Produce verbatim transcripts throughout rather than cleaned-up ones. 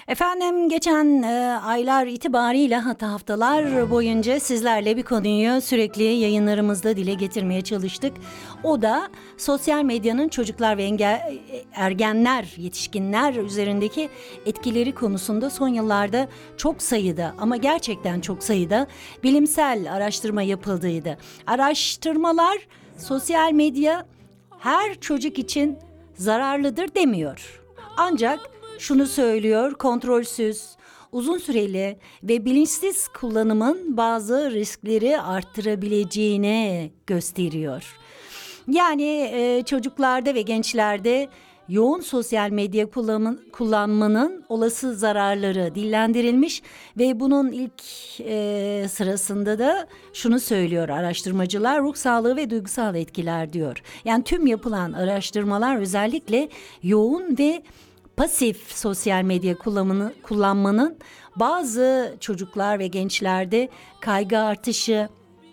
Efendim geçen e, aylar itibariyle hatta haftalar boyunca sizlerle bir konuyu sürekli yayınlarımızda dile getirmeye çalıştık. O da sosyal medyanın çocuklar ve engel, ergenler, yetişkinler üzerindeki etkileri konusunda son yıllarda çok sayıda ama gerçekten çok sayıda bilimsel araştırma yapıldığıydı. Araştırmalar sosyal medya her çocuk için zararlıdır demiyor. Ancak şunu söylüyor, kontrolsüz, uzun süreli ve bilinçsiz kullanımın bazı riskleri arttırabileceğini gösteriyor. Yani e, çocuklarda ve gençlerde yoğun sosyal medya kullanmanın olası zararları dillendirilmiş ve bunun ilk e, sırasında da şunu söylüyor araştırmacılar: ruh sağlığı ve duygusal etkiler diyor. Yani tüm yapılan araştırmalar özellikle yoğun ve pasif sosyal medya kullanımını, kullanmanın bazı çocuklar ve gençlerde kaygı artışı,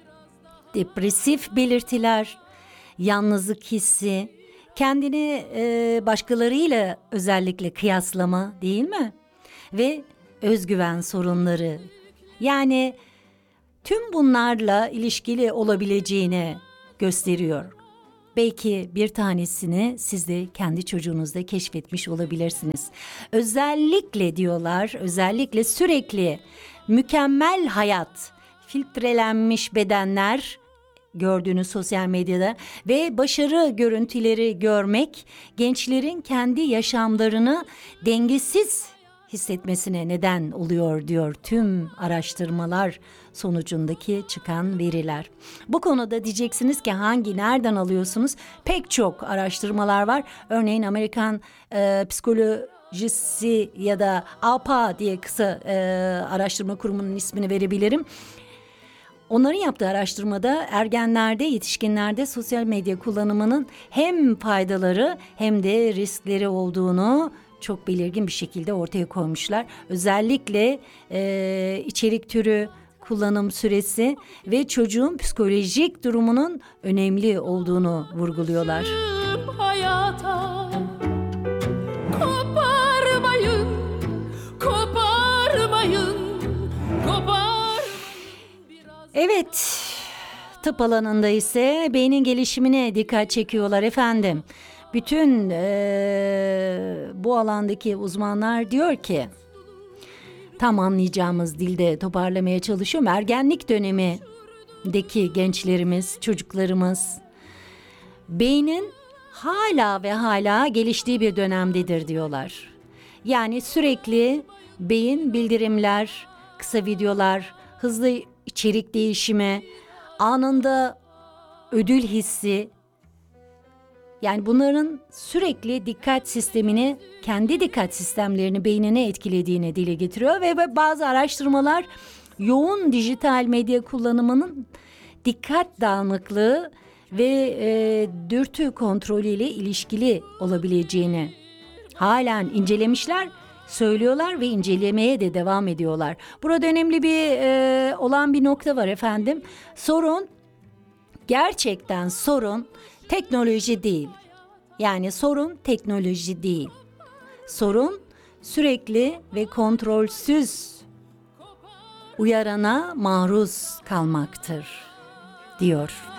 depresif belirtiler, yalnızlık hissi, kendini e, başkalarıyla özellikle kıyaslama, değil mi? Ve özgüven sorunları. Yani tüm bunlarla ilişkili olabileceğini gösteriyor. Belki bir tanesini siz de kendi çocuğunuzda keşfetmiş olabilirsiniz. Özellikle diyorlar, özellikle sürekli mükemmel hayat, filtrelenmiş bedenler gördüğünüz sosyal medyada ve başarı görüntüleri görmek gençlerin kendi yaşamlarını dengesiz hissetmesine neden oluyor diyor tüm araştırmalar sonucundaki çıkan veriler. Bu konuda diyeceksiniz ki hangi, nereden alıyorsunuz? Pek çok araştırmalar var. Örneğin Amerikan e, Psikolojisi ya da A P A diye kısa e, araştırma kurumunun ismini verebilirim. Onların yaptığı araştırmada ergenlerde, yetişkinlerde sosyal medya kullanımının hem faydaları hem de riskleri olduğunu çok belirgin bir şekilde ortaya koymuşlar. Özellikle e, içerik türü, kullanım süresi ve çocuğun psikolojik durumunun önemli olduğunu vurguluyorlar. Hayata koparmayın, koparmayın, kopar. Evet, tıp alanında ise beynin gelişimine dikkat çekiyorlar efendim. Bütün e, bu alandaki uzmanlar diyor ki, tam anlayacağımız dilde toparlamaya çalışıyorum. Ergenlik dönemindeki gençlerimiz, çocuklarımız beynin hala ve hala geliştiği bir dönemdedir diyorlar. Yani sürekli beyin bildirimler, kısa videolar, hızlı içerik değişimi, anında ödül hissi, yani bunların sürekli dikkat sistemini, kendi dikkat sistemlerini beynine etkilediğini dile getiriyor ve bazı araştırmalar yoğun dijital medya kullanımının dikkat dağınıklığı ve e, dürtü kontrolüyle ilişkili olabileceğini halen incelemişler, söylüyorlar ve incelemeye de devam ediyorlar. Burada önemli bir e, olan bir nokta var efendim. Sorun, gerçekten sorun teknoloji değil. Yani sorun teknoloji değil. Sorun sürekli ve kontrolsüz uyarana maruz kalmaktır, diyor.